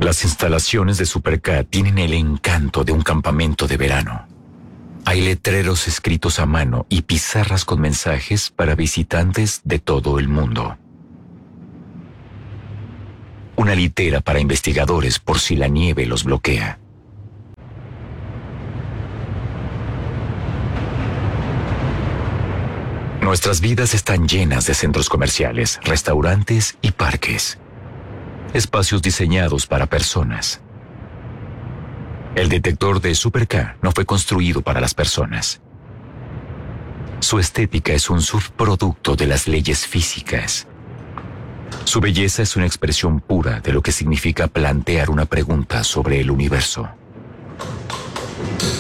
Las instalaciones de Super K tienen el encanto de un campamento de verano. Hay letreros escritos a mano y pizarras con mensajes para visitantes de todo el mundo. Una litera para investigadores por si la nieve los bloquea. Nuestras vidas están llenas de centros comerciales, restaurantes y parques. Espacios diseñados para personas. El detector de Super K no fue construido para las personas. Su estética es un subproducto de las leyes físicas. Su belleza es una expresión pura de lo que significa plantear una pregunta sobre el universo.